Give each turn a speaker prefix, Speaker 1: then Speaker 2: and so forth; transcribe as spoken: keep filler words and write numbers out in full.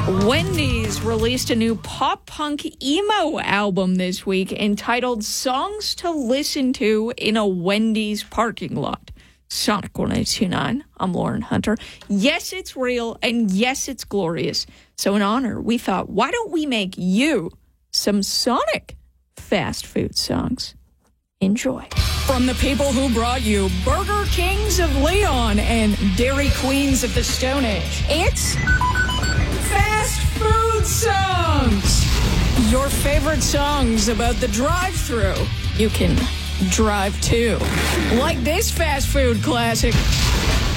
Speaker 1: Wendy's released a new pop-punk emo album this week entitled Songs to Listen to in a Wendy's Parking Lot. Sonic one eighty-nine. I'm Lauren Hunter. Yes, it's real, and yes, it's glorious. So in honor, we thought, why don't we make you some Sonic fast food songs? Enjoy. From the people who brought you Burger Kings of Leon and Dairy Queens of the Stone Age, it's Fast Food Songs. Your favorite songs about the drive-thru. You can drive to. Like this fast food classic.